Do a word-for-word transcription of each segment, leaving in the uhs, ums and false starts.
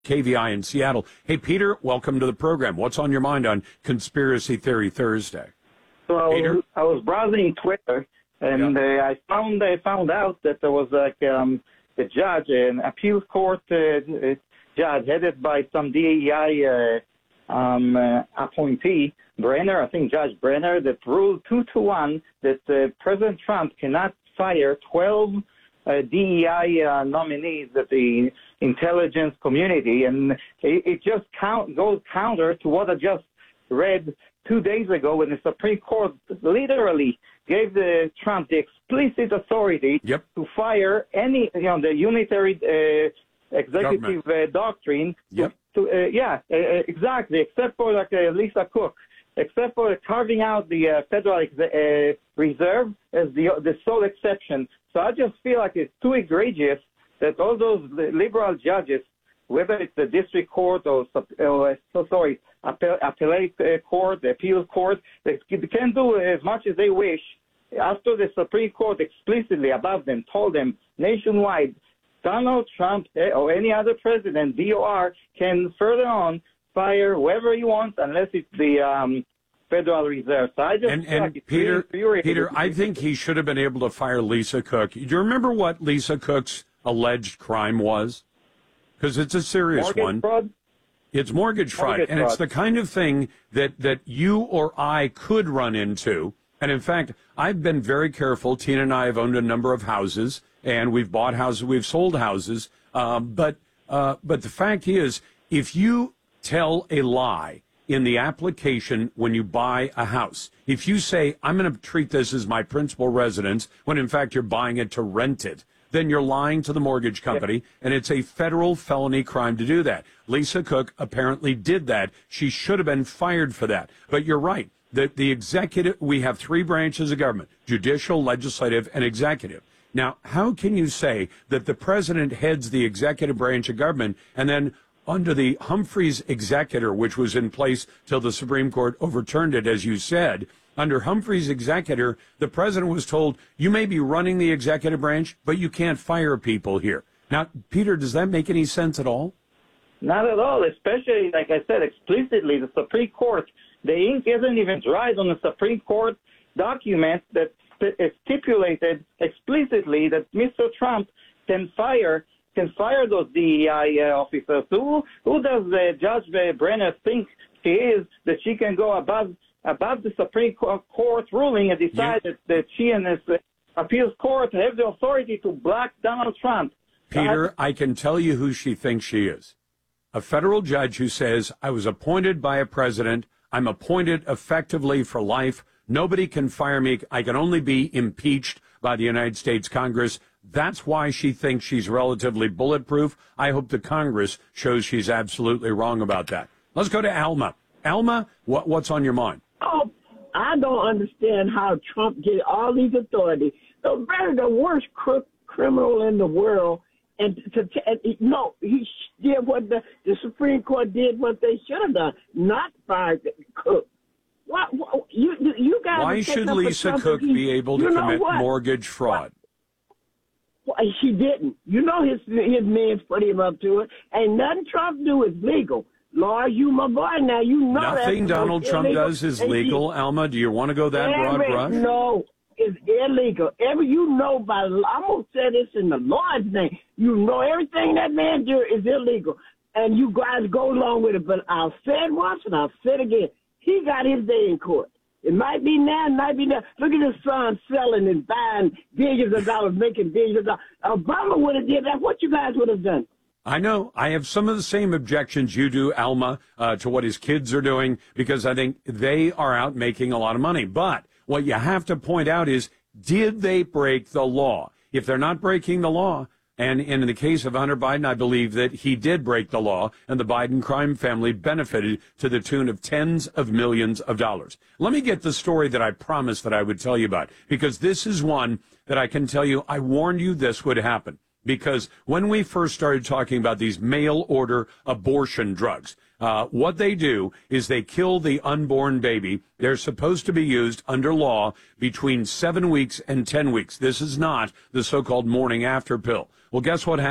K V I in Seattle. Hey, Peter, welcome to the program. What's on your mind on Conspiracy Theory Thursday? So I Peter? was, I was browsing Twitter, and Yeah. uh, I found I found out that there was like um, a judge, an appeals court uh, judge headed by some D E I uh, um, uh, appointee, Brenner, I think Judge Brenner, that ruled two to one that uh, President Trump cannot fire twelve uh, D E I uh, nominees at the intelligence community, and it, it just count, goes counter to what I just read two days ago when the Supreme Court literally gave the Trump the explicit authority Yep. to fire any, you know, the unitary uh, executive uh, doctrine. Yep. To, to, uh, yeah, uh, exactly, except for like uh, Lisa Cook, except for carving out the uh, Federal ex- uh, Reserve as the the sole exception. So I just feel like it's too egregious that all those liberal judges, whether it's the district court or, or so sorry, appellate appellate court, the appeals court, they can do as much as they wish after the Supreme Court explicitly above them told them nationwide, Donald Trump or any other president, D O R, can further on fire whoever he wants unless it's the um, Federal Reserve. So I just And, feel and like it's Peter, really Peter, I think he should have been able to fire Lisa Cook. Do you remember what Lisa Cook's alleged crime was? Because it's a serious mortgage one. fraud. It's mortgage fraud, Mortgage and fraud. it's the kind of thing that, that you or I could run into. And in fact, I've been very careful. Tina and I have owned a number of houses, and we've bought houses, we've sold houses. Um, but uh, but the fact is, if you tell a lie in the application when you buy a house, if you say, I'm going to treat this as my principal residence, when in fact you're buying it to rent it, then you're lying to the mortgage company, and it's a federal felony crime to do that. Lisa Cook apparently did that. She should have been fired for that. But you're right. The, the executive, we have three branches of government, judicial, legislative, and executive. Now, how can you say that the president heads the executive branch of government, and then under the Humphreys executor, which was in place till the Supreme Court overturned it, as you said, under Humphrey's executor, the president was told, you may be running the executive branch, but you can't fire people here. Now, Peter, does that make any sense at all? Not at all, especially, like I said, explicitly, the Supreme Court, the ink isn't even dried on the Supreme Court document that st- stipulated explicitly that Mister Trump can fire can fire those D E I uh, officers. Who, who does uh, Judge Brenner think she is, that she can go above above the Supreme Court ruling and decide Yeah. that, that she and this uh, appeals court have the authority to block Donald Trump? Peter, I can tell you who she thinks she is. A federal judge who says, I was appointed by a president. I'm appointed effectively for life. Nobody can fire me. I can only be impeached by the United States Congress. That's why she thinks she's relatively bulletproof. I hope the Congress shows she's absolutely wrong about that. Let's go to Alma. Alma, what, what's on your mind? Oh, I don't understand how Trump get all these authorities. The very the worst cr- criminal in the world, and to, to and, no, he did what the, the Supreme Court did what they should have done, not fired Cook. What, what you you, you guys? Why should Lisa Cook be able to commit mortgage fraud? Well, she didn't. You know his his man's put him up to it. Ain't nothing Trump do is legal. Lord, you my boy now. You know Nothing that's Donald Trump illegal. does is And legal. he, Alma, do you want to go that broad every, brush? No, it's illegal. Every you know by I'm gonna say this in the Lord's name. You know everything that man do is illegal, and you guys go along with it. But I'll say it once and I'll say it again. He got his day in court. It might be now, it might be now. Look at his son selling and buying billions of dollars, making billions of dollars. Obama would have did that. What you guys would have done? I know. I have some of the same objections you do, Alma, uh, to what his kids are doing, because I think they are out making a lot of money. But what you have to point out is, did they break the law? If they're not breaking the law, and in the case of Hunter Biden, I believe that he did break the law, and the Biden crime family benefited to the tune of tens of millions of dollars. Let me get the story that I promised that I would tell you about, because this is one that I can tell you, I warned you this would happen. Because when we first started talking about these mail-order abortion drugs, uh, what they do is they kill the unborn baby. They're supposed to be used under law between seven weeks and ten weeks. This is not the so-called morning after pill. Well, guess what happened?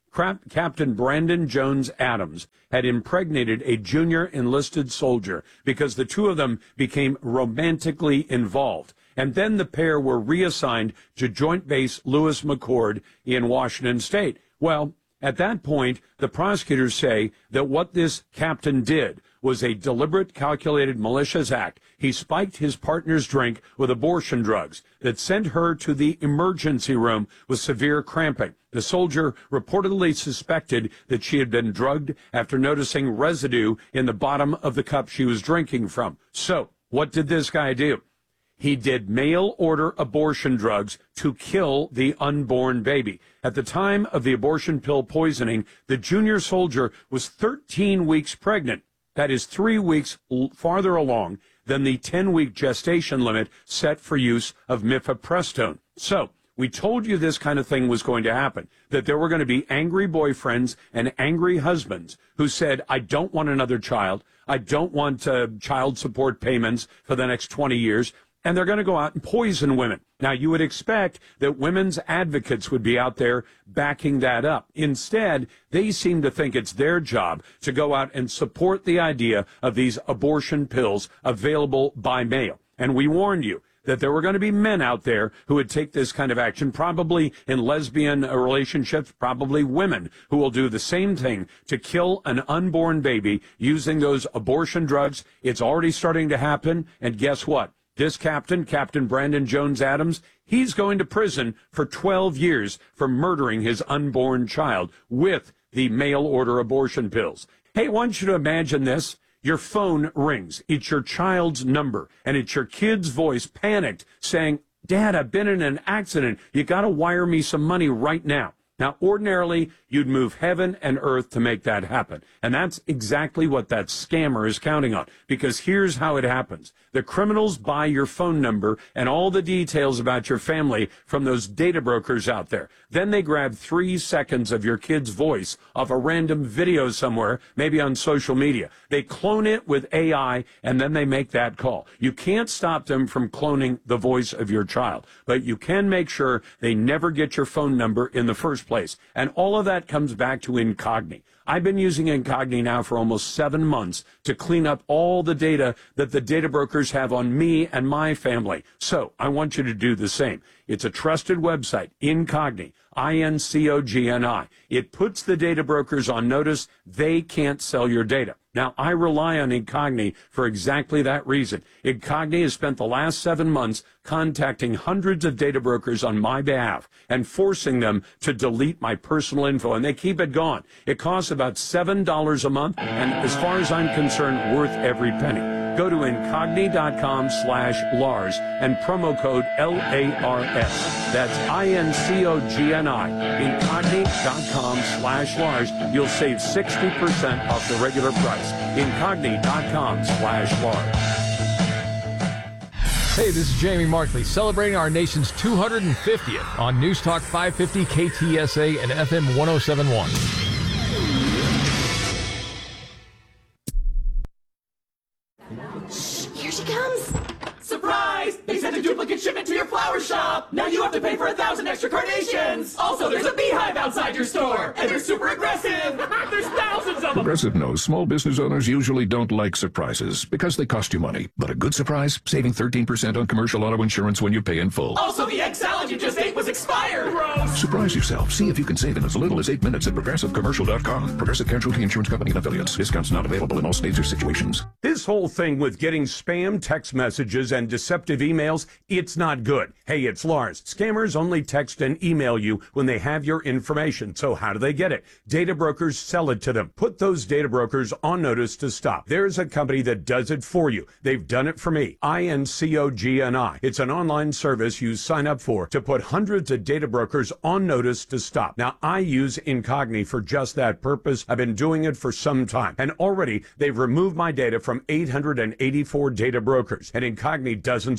Crap, Captain Brandon Jones Adams had impregnated a junior enlisted soldier because the two of them became romantically involved. And then the pair were reassigned to Joint Base Lewis McChord in Washington State. Well, at that point, the prosecutors say that what this captain did was a deliberate, calculated, malicious act. He spiked his partner's drink with abortion drugs that sent her to the emergency room with severe cramping. The soldier reportedly suspected that she had been drugged after noticing residue in the bottom of the cup she was drinking from. So, what did this guy do? He did mail-order abortion drugs to kill the unborn baby. At the time of the abortion pill poisoning, the junior soldier was thirteen weeks pregnant. That is three weeks farther along than the ten-week gestation limit set for use of mifepristone. So, we told you this kind of thing was going to happen, that there were going to be angry boyfriends and angry husbands who said, I don't want another child. I don't want uh, child support payments for the next twenty years. And they're going to go out and poison women. Now, you would expect that women's advocates would be out there backing that up. Instead, they seem to think it's their job to go out and support the idea of these abortion pills available by mail. And we warned you that there were going to be men out there who would take this kind of action, probably in lesbian relationships, probably women who will do the same thing to kill an unborn baby using those abortion drugs. It's already starting to happen. And guess what? This captain, Captain Brandon Jones Adams, he's going to prison for twelve years for murdering his unborn child with the mail-order abortion pills. Hey, I want you to imagine this. Your phone rings. It's your child's number, and it's your kid's voice, panicked, saying, Dad, I've been in an accident. You got to wire me some money right now. Now, ordinarily, you'd move heaven and earth to make that happen. And that's exactly what that scammer is counting on. Because here's how it happens. The criminals buy your phone number and all the details about your family from those data brokers out there. Then they grab three seconds of your kid's voice off a random video somewhere, maybe on social media. They clone it with A I, and then they make that call. You can't stop them from cloning the voice of your child, but you can make sure they never get your phone number in the first place. And all of that comes back to Incogni. I've been using Incogni now for almost seven months to clean up all the data that the data brokers have on me and my family. So I want you to do the same. It's a trusted website, Incogni, I N C O G N I. It puts the data brokers on notice they can't sell your data. Now, I rely on Incogni for exactly that reason. Incogni has spent the last seven months contacting hundreds of data brokers on my behalf and forcing them to delete my personal info, and they keep it gone. It costs about seven dollars a month, and as far as I'm concerned, worth every penny. Go to Incogni.com slash Lars and promo code L A R S. That's I N C O G N I. Incogni.com slash Lars. You'll save sixty percent off the regular price. Incogni.com slash Lars. Hey, this is Jamie Markley, celebrating our nation's two hundred fiftieth on News Talk five fifty K T S A and F M one oh seven point one. Here she comes. Surprise! They sent a duplicate shipment to your flower shop. Now you have to pay for a thousand extra carnations. Also, there's a beehive outside your store, and they're super aggressive. There's thousands of them. Progressive knows small business owners usually don't like surprises because they cost you money. But a good surprise, saving thirteen percent on commercial auto insurance when you pay in full. Also, the egg salad you just ate was expired. Gross. Surprise yourself. See if you can save in as little as eight minutes at progressive commercial dot com. Progressive Casualty Insurance Company and affiliates. Discounts not available in all states or situations. This whole thing with getting spam text messages and deceptive emails, it's not good. Hey, it's Lars. Scammers only text and email you when they have your information. So how do they get it? Data brokers sell it to them. Put those data brokers on notice to stop. There's a company that does it for you. They've done it for me. I N C O G N I. It's an online service you sign up for to put hundreds of data brokers on notice to stop. Now, I use Incogni for just that purpose. I've been doing it for some time. And already, they've removed my data from eight hundred eighty-four data brokers. And Incogni doesn't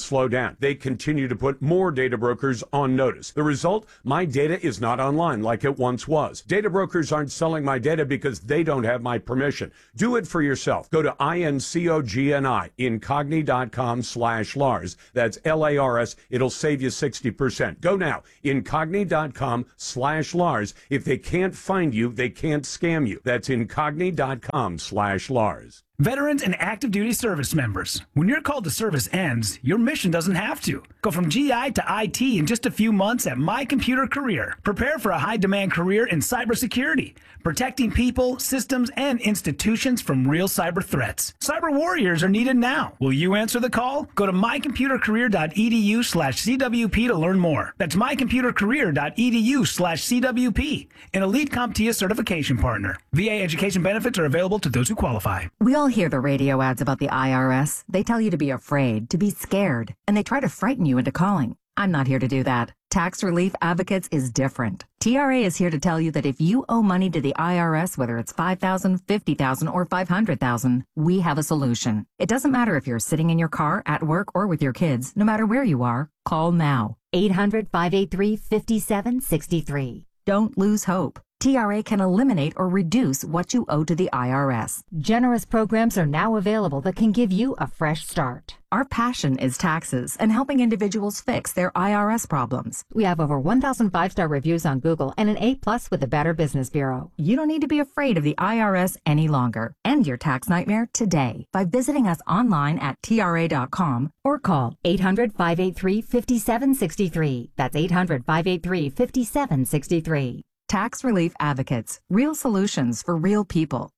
slow down. They continue to put more data brokers on notice. The result, my data is not online like it once was. Data brokers aren't selling my data because they don't have my permission. Do it for yourself. Go to I-N-C-O-G-N-I, incogni.com slash Lars. That's L A R S. It'll save you sixty percent. Go now, incogni.com slash Lars. If they can't find you, they can't scam you. That's incogni.com slash Lars. Veterans and active duty service members, when your call to service ends, your mission doesn't have to. Go from G I to I T in just a few months at My Computer Career. Prepare for a high-demand career in cybersecurity, protecting people, systems, and institutions from real cyber threats. Cyber warriors are needed now. Will you answer the call? Go to mycomputercareer.edu slash CWP to learn more. That's mycomputercareer.edu slash CWP, an elite CompTIA certification partner. V A education benefits are available to those who qualify. We all hear the radio ads about the I R S. They tell you to be afraid, to be scared, and they try to frighten you into calling. I'm not here to do that. Tax Relief Advocates is different. T R A is here to tell you that if you owe money to the I R S, whether it's five thousand dollars, fifty thousand dollars, or five hundred thousand dollars, we have a solution. It doesn't matter if you're sitting in your car, at work, or with your kids. No matter where you are, call now. eight hundred, five eight three, five seven six three. Don't lose hope. T R A can eliminate or reduce what you owe to the I R S. Generous programs are now available that can give you a fresh start. Our passion is taxes and helping individuals fix their I R S problems. We have over one thousand five-star reviews on Google and an A plus with the Better Business Bureau. You don't need to be afraid of the I R S any longer. End your tax nightmare today by visiting us online at T R A dot com or call eight hundred, five eight three, five seven six three. That's eight hundred, five eight three, five seven six three. Tax Relief Advocates. Real solutions for real people.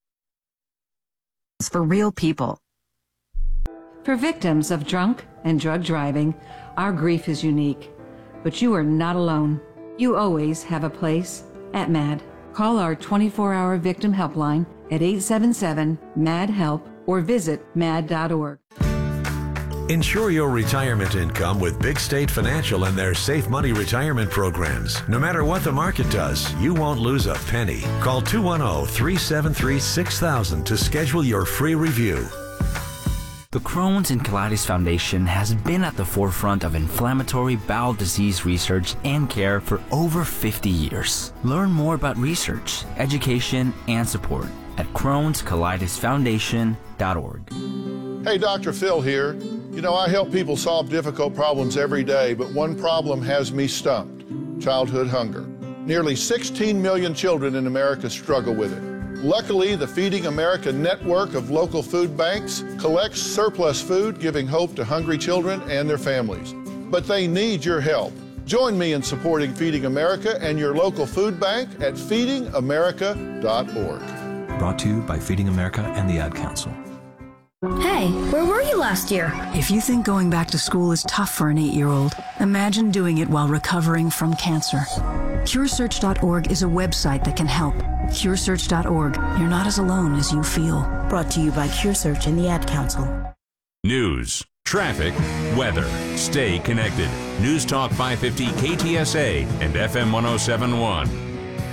For real people. For victims of drunk and drug driving, our grief is unique. But you are not alone. You always have a place at MAD. Call our twenty-four hour victim helpline at eight seven seven, M A D, HELP or visit mad dot org. Ensure your retirement income with Big State Financial and their Safe Money retirement programs. No matter what the market does, you won't lose a penny. Call two one zero, three seven three, six thousand to schedule your free review. The Crohn's and Colitis Foundation has been at the forefront of inflammatory bowel disease research and care for over fifty years. Learn more about research, education, and support at crohns colitis foundation dot org. Hey, Doctor Phil here. You know, I help people solve difficult problems every day, but one problem has me stumped: childhood hunger. Nearly sixteen million children in America struggle with it. Luckily, the Feeding America network of local food banks collects surplus food, giving hope to hungry children and their families. But they need your help. Join me in supporting Feeding America and your local food bank at feeding america dot org. Brought to you by Feeding America and the Ad Council. Hey, where were you last year? If you think going back to school is tough for an eight-year-old, imagine doing it while recovering from cancer. Cure Search dot org is a website that can help. Cure Search dot org. You're not as alone as you feel. Brought to you by CureSearch and the Ad Council. News, traffic, weather. Stay connected. News Talk five fifty K T S A and F M one oh seven point one.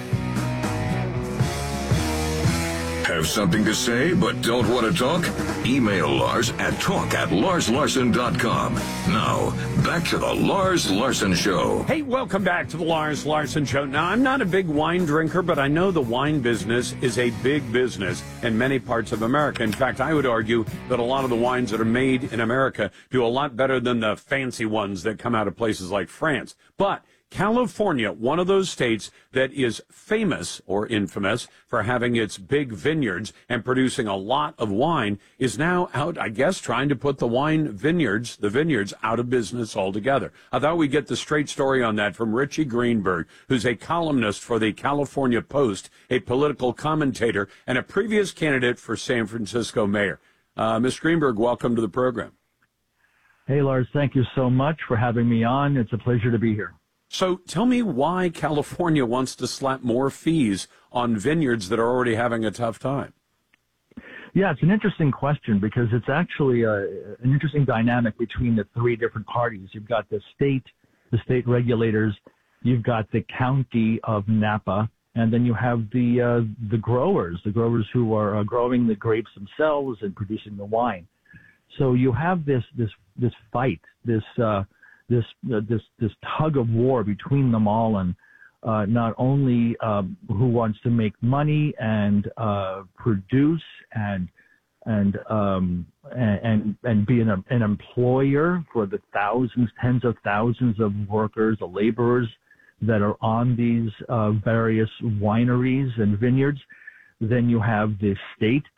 Have something to say but don't want to talk? Email Lars at talk at lars larson dot com. Now, back to the Lars Larson Show. Hey, welcome back to the Lars Larson Show. Now, I'm not a big wine drinker, but I know the wine business is a big business in many parts of America. In fact, I would argue that a lot of the wines that are made in America do a lot better than the fancy ones that come out of places like France. But California, one of those states that is famous or infamous for having its big vineyards and producing a lot of wine, is now out, I guess, trying to put the wine vineyards, the vineyards, out of business altogether. I thought we'd get the straight story on that from Richie Greenberg, who's a columnist for the California Post, a political commentator, and a previous candidate for San Francisco mayor. Uh, Miz Greenberg, welcome to the program. Hey, Lars, thank you so much for having me on. It's a pleasure to be here. So tell me why California wants to slap more fees on vineyards that are already having a tough time. Yeah, it's an interesting question because it's actually a, an interesting dynamic between the three different parties. You've got the state, the state regulators, you've got the county of Napa, and then you have the uh, the growers, the growers who are uh, growing the grapes themselves and producing the wine. So you have this this this fight, this uh, this uh, this this tug of war between them all, and uh, not only um, who wants to make money and uh, produce and and um, and and be an, an employer for the thousands, tens of thousands of workers, the laborers that are on these uh, various wineries and vineyards. Then you have the state